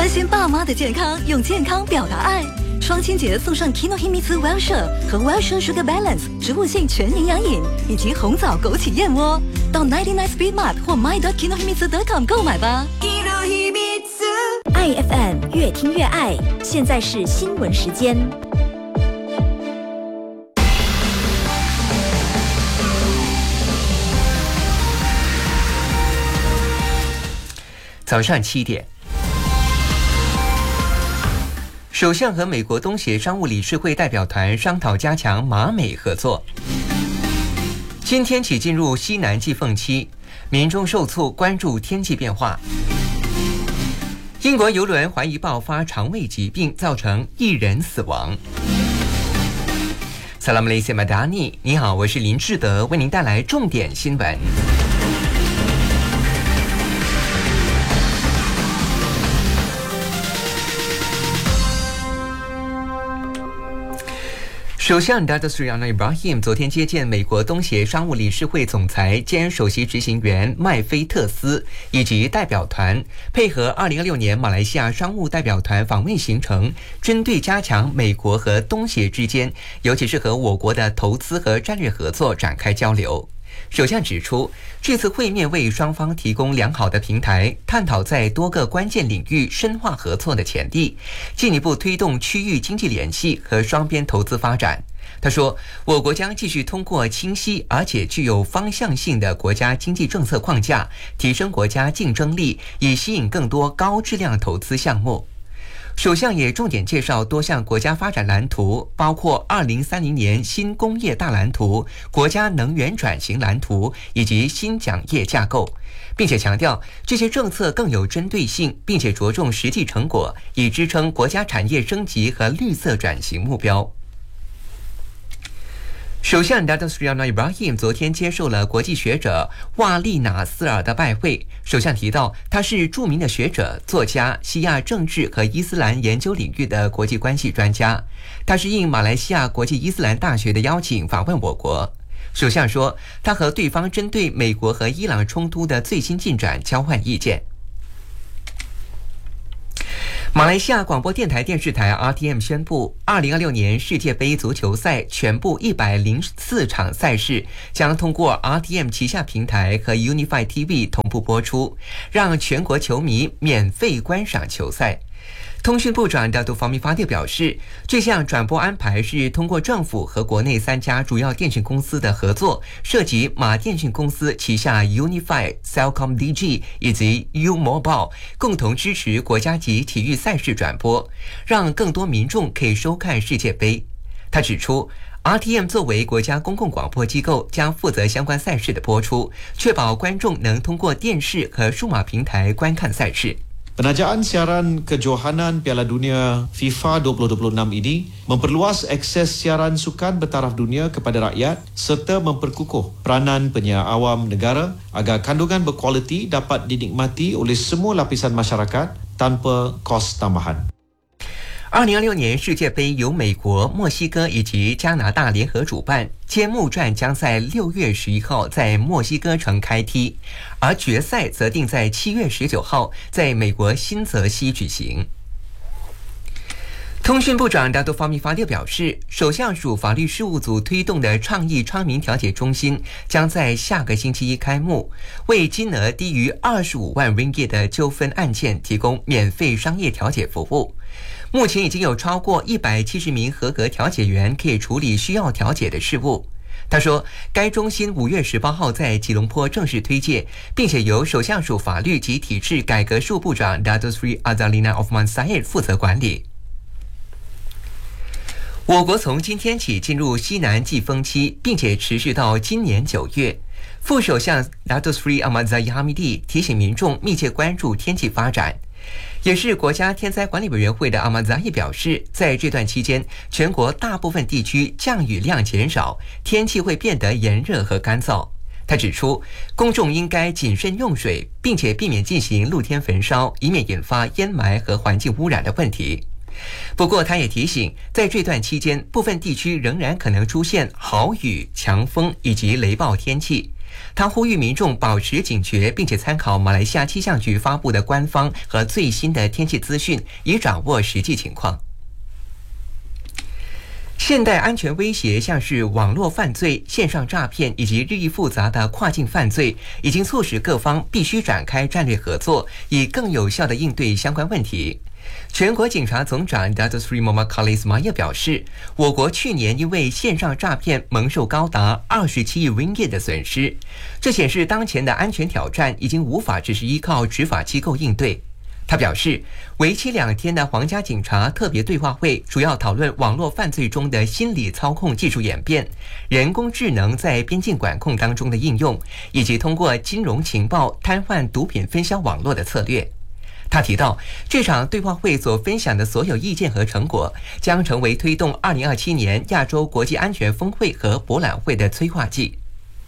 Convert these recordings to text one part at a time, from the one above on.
关心爸妈的健康，用健康表达爱。双亲节送上 Kinohimitsu Wellshire 和 Wellshire Sugar Balance 植物性全营养饮，以及红枣枸杞燕窝。到99 Speed Mart 或 my.kinohimitsu.com 购买吧。 爱 FM 越听越爱，现在是新闻时间。 早上7点，首相和美国东协商务理事会代表团商讨加强马美合作。今天起进入西南季风期，民众受促关注天气变化。英国邮轮怀疑爆发肠胃疾病，造成1人死亡。萨拉姆雷西马达尼，你好，我是林志德，为您带来重点新闻。首相 Datuk Seri Anwar Ibrahim 昨天接见美国东协商务理事会总裁兼首席执行员麦菲特斯以及代表团，配合2026年马来西亚商务代表团访问行程，针对加强美国和东协之间，尤其是和我国的投资和战略合作展开交流。首相指出，这次会面为双方提供良好的平台，探讨在多个关键领域深化合作的潜力，进一步推动区域经济联系和双边投资发展。他说，我国将继续通过清晰而且具有方向性的国家经济政策框架，提升国家竞争力，以吸引更多高质量投资项目。首相也重点介绍多项国家发展蓝图，包括2030年新工业大蓝图、国家能源转型蓝图以及新奖业架构，并且强调这些政策更有针对性，并且着重实际成果，以支撑国家产业升级和绿色转型目标。首相 Datuk Seri Anwar Ibrahim 昨天接受了国际学者瓦利纳斯尔的拜会。首相提到，他是著名的学者、作家，西亚政治和伊斯兰研究领域的国际关系专家。他是应马来西亚国际伊斯兰大学的邀请访问我国。首相说，他和对方针对美国和伊朗冲突的最新进展交换意见。马来西亚广播电台电视台 RTM 宣布，2026年世界杯足球赛全部104场赛事将通过 RTM 旗下平台和 Unify TV 同步播出，让全国球迷免费观赏球赛。通讯部长Datuk Fahmi Fadil 表示，这项转播安排是通过政府和国内3家主要电讯公司的合作，涉及马电讯公司旗下 Unify、Celcom-Digi 以及 U-Mobile 共同支持国家级体育赛事转播，让更多民众可以收看世界杯。他指出，RTM 作为国家公共广播机构，将负责相关赛事的播出，确保观众能通过电视和数码平台观看赛事。 Penajaan siaran kejohanan Piala Dunia FIFA 2026 ini memperluas akses siaran sukan bertaraf dunia kepada rakyat serta memperkukuh peranan penyiar awam negara agar kandungan berkualiti dapat dinikmati oleh semua lapisan masyarakat tanpa kos tambahan。 2026年世界杯由美国、墨西哥以及加拿大联合主办，揭幕战将在6月11号在墨西哥城开踢，而决赛则定在7月19号在美国新泽西举行。通讯部长Datuk Fahmi Fadil 表示，首相署法律事务组推动的倡议昌明调解中心将在下个星期一开幕，为金额低于25万 ringgit 的纠纷案件提供免费商业调解服务。目前已经有超过170名合格调解员可以处理需要调解的事务。他说，该中心5月18号在吉隆坡正式推介，并且由首相署法律及体制改革事务部长 Datuk Seri Azalina Othman Said 负责管理。我国从今天起进入西南季风期，并且持续到今年9月。副首相 Datuk Seri Ahmad Zahid Hamidi 提醒民众密切关注天气发展。也是国家天灾管理委员会的阿马扎伊表示，在这段期间，全国大部分地区降雨量减少，天气会变得炎热和干燥。他指出，公众应该谨慎用水，并且避免进行露天焚烧，以免引发烟霾和环境污染的问题。不过，他也提醒，在这段期间，部分地区仍然可能出现豪雨、强风以及雷暴天气。 他呼吁民众保持警觉，并且参考马来西亚气象局发布的官方和最新的天气资讯，以掌握实际情况。现代安全威胁像是网络犯罪、线上诈骗以及日益复杂的跨境犯罪，已经促使各方必须展开战略合作，以更有效地应对相关问题。全国警察总长 Datuk Seri Muhammad Khalid Ismail 表示，我国去年因为线上诈骗蒙受高达27亿 ringgit 的损失，这显示当前的安全挑战已经无法只是依靠执法机构应对。他表示，为期2天的皇家警察特别对话会主要讨论网络犯罪中的心理操控技术演变、人工智能在边境管控当中的应用，以及通过金融情报瘫痪毒品分销网络的策略。他提到，这场对话会所分享的所有意见和成果，将成为推动2027年亚洲国际安全峰会和博览会的催化剂。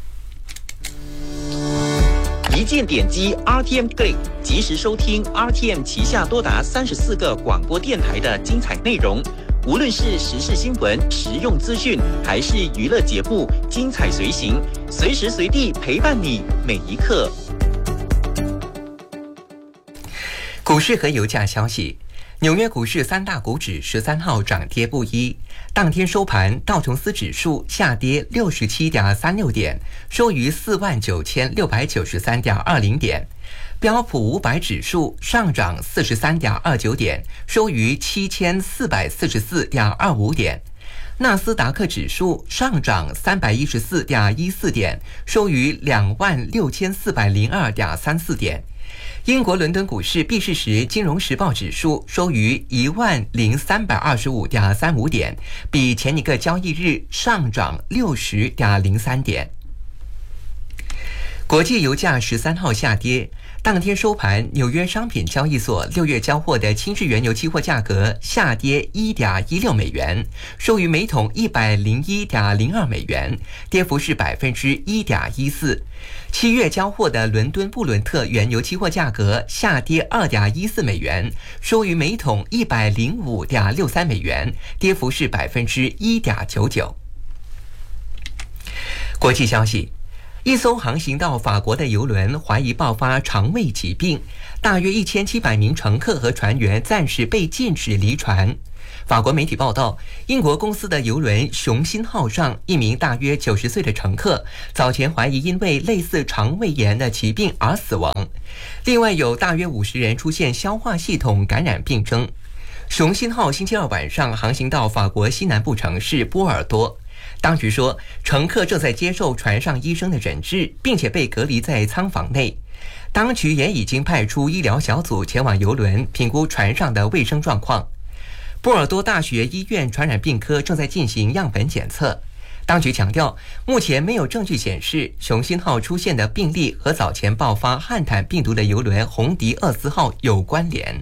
一键点击 RTM Click， 及时收听 RTM 旗下多达34个广播电台的精彩内容。无论是时事新闻、实用资讯，还是娱乐节目，精彩随行，随时随地陪伴你每一刻。 股市和油价消息。纽约股市3大股指13号涨跌不一，当天收盘，道琼斯指数下跌67.36点，收于49693.20点；标普500指数上涨43.29点，收于7444.25点；纳斯达克指数上涨314.14点，收于26402.34点。英国伦敦股市闭市时，金融时报指数收于10325.35点，比前一个交易日上涨60.03点。国际油价13号下跌，当天收盘，纽约商品交易所6月交货的轻质原油期货价格下跌1.16美元，收于每桶101.02美元，跌幅是1.14%。7月交货的伦敦布伦特原油期货价格下跌2.14美元，收于每桶105.63美元，跌幅是1.99%。国际消息。一艘航行到法国的邮轮怀疑爆发肠胃疾病，大约1700名乘客和船员暂时被禁止离船。法国媒体报道，英国公司的邮轮雄心号上一名大约90岁的乘客，早前怀疑因为类似肠胃炎的疾病而死亡。另外有大约50人出现消化系统感染病征。雄心号星期二晚上航行到法国西南部城市波尔多。当局说，乘客正在接受船上医生的诊治，并且被隔离在舱房内。当局也已经派出医疗小组前往邮轮，评估船上的卫生状况。波尔多大学医院传染病科正在进行样本检测。当局强调，目前没有证据显示雄心号出现的病例和早前爆发汉坦病毒的邮轮红迪厄斯号有关联。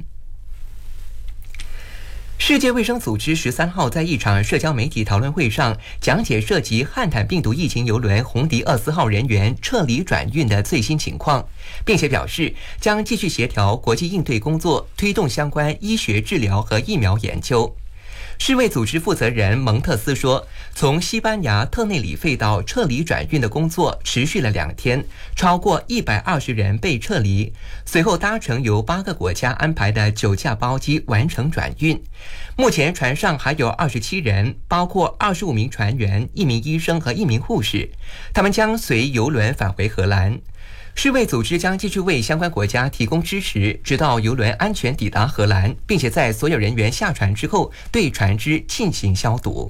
世界卫生组织13号在一场社交媒体讨论会上讲解涉及汉坦病毒疫情邮轮红迪厄斯号人员撤离转运的最新情况，并且表示将继续协调国际应对工作，推动相关医学治疗和疫苗研究。世卫组织负责人蒙特斯说，从西班牙特内里费到撤离转运的工作持续了2天，超过120人被撤离，随后搭乘由8个国家安排的9架包机完成转运。目前船上还有27人，包括25名船员、1名医生和1名护士，他们将随邮轮返回荷兰。世卫组织将继续为相关国家提供支持，直到邮轮安全抵达荷兰，并且在所有人员下船之后对船只进行消毒。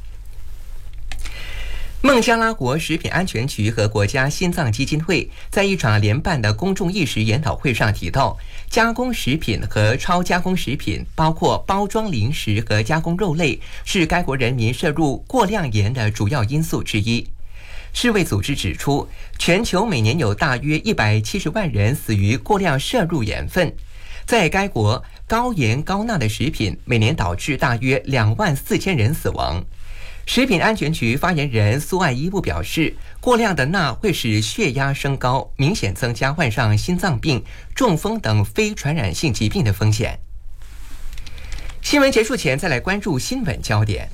孟加拉国食品安全局和国家心脏基金会在一场联办的公众意识研讨会上提到，加工食品和超加工食品，包括包装零食和加工肉类，是该国人民摄入过量盐的主要因素之一。世卫组织指出，全球每年有大约170万人死于过量摄入盐分。在该国，高盐高钠的食品每年导致大约24000人死亡。食品安全局发言人苏艾伊布表示，过量的钠会使血压升高，明显增加患上心脏病、中风等非传染性疾病的风险。新闻结束前，再来关注新闻焦点。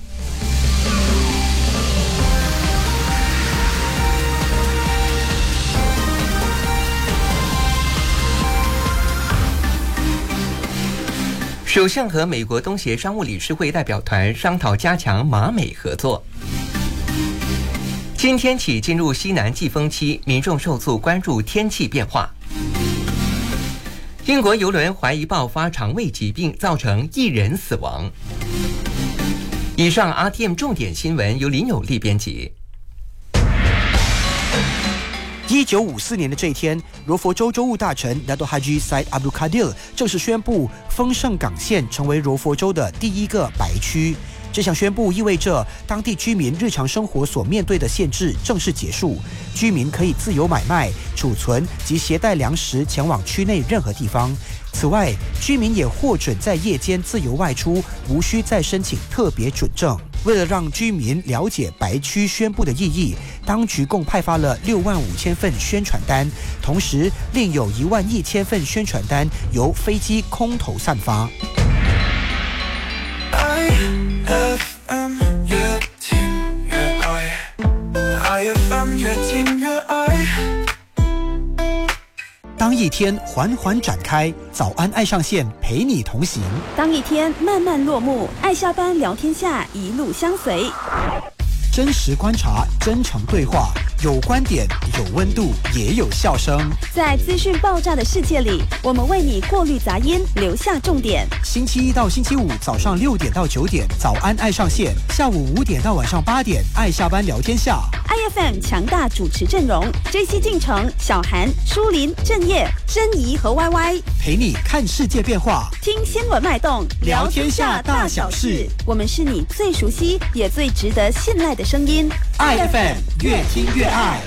首相和美国东协商务理事会代表团商讨加强马美合作。今天起进入西南季风期，民众受促关注天气变化。英国邮轮怀疑爆发肠胃疾病，造成1人死亡。以上 RTM 重点新闻由林有利编辑。 1954年的这一天，柔佛州州务大臣 Dato Haji Said Abdul Qadir 正式宣布丰盛港县成为柔佛州的第一个白区。这项宣布意味着当地居民日常生活所面对的限制正式结束，居民可以自由买卖、储存及携带粮食前往区内任何地方。此外，居民也获准在夜间自由外出，无需再申请特别准证。为了让居民了解白区宣布的意义，当局共派发了65000份宣传单，同时另有11000份宣传单由飞机空投散发。IFM 越听越爱 ，IFM 越听越爱。当一天缓缓展开，早安爱上线陪你同行； 当一天慢慢落幕，爱下班聊天下一路相随。 真实观察，真诚对话，有观点，有温度，也有笑声。 在资讯爆炸的世界里，我们为你过滤杂音，留下重点。 星期一到星期五早上6点到9点，早安爱上线；下午5点到晚上8点，爱下班聊天下。 IFM 强大主持阵容：JC进城、小韩、舒林、郑业、珍怡和 YY， 陪你看世界变化， 听新闻脉动， 聊天下大小事。 我们是你最熟悉也最值得信赖的声音。 IFM 越听越爱。